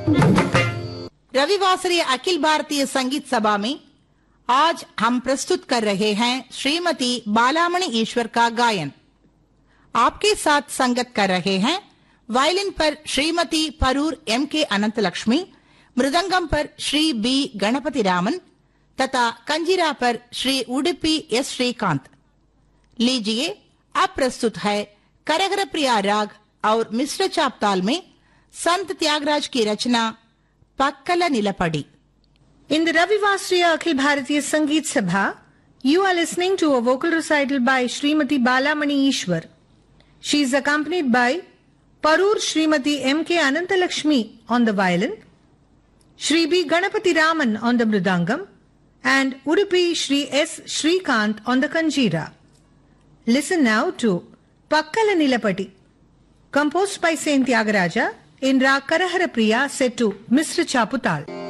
रविवासरीय अखिल भारतीय संगीत सभा में आज हम प्रस्तुत कर रहे हैं श्रीमती बालामणि ईश्वर का गायन। आपके साथ संगत कर रहे हैं वायलिन पर श्रीमती परूर M.K. अनंतलक्ष्मी, मृदंगम पर श्री बी गणपति रामन तथा कंजीरा पर श्री उडुपी एस श्रीकांत। लीजिए अब प्रस्तुत है करहर प्रिया राग और मिश्र चाप ताल में संत त्यागराज की रचना पक्कल निलपड़ी। In the Ravivasriya Akhil Bharatiya Sangeet Sabha, you are listening to a vocal recital by Srimati Balamani Ishwar. She is accompanied by Parur Srimati M.K. Anantalakshmi on the violin, Shri B. Ganapati Raman on the mridangam, and Udupi Shri S. Shrikant on the kanjira. Listen now to Pakkala Nilapati, composed by Saint Tyagaraja in Raag Karahara Priya set to Misra Chaputal.